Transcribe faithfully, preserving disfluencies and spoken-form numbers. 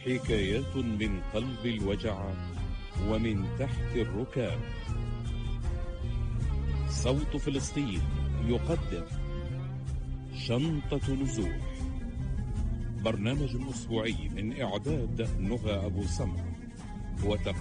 حكايات من قلب الوجع ومن تحت الركاب. صوت فلسطين يقدم شنطة نزوح، برنامج أسبوعي من إعداد نهى أبو سمر وتقديم